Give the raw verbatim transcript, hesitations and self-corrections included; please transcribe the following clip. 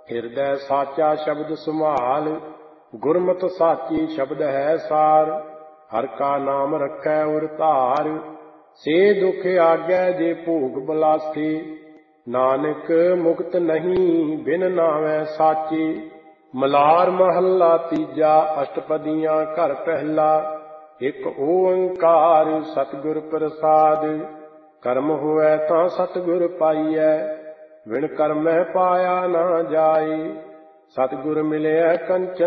ਹਿਰਦੈ ਸਾਚਾ ਸ਼ਬਦ ਸੁਮਾਲ, ਗੁਰਮਤਿ ਸਾਚੀ ਸ਼ਬਦ ਹੈ ਸਾਰ। ਹਰ ਕਾ ਨਾਮ ਰੱਖੈ ਉਰ ਧਾਰ, ਸੇ ਦੁਖ ਆਗੈ ਜੇ ਭੋਗ ਬਲਾਸੀ। ਨਾਨਕ ਮੁਕਤ ਨਹੀਂ ਬਿਨ ਨਾਵੈ ਸਾਚੀ। ਮਲਾਰ ਮਹੱਲਾ ਤੀਜਾ, ਅਸ਼ਟਪਦੀਆਂ ਘਰ ਪਹਿਲਾ। ਇੱਕ ਓੰਕਾਰ ਸਤਿਗੁਰ ਪ੍ਰਸਾਦਿ, ਕਰਮ ਹੋਵੈ ਤਾਂ ਸਤਿਗੁਰ ਪਾਈਐ, ਬਿਨ ਕਰਮੈ ਪਾਇਆ ਨਾ ਜਾਈ। ਸਤਿਗੁਰ ਮਿਲਿਆ ਕੰਚਨ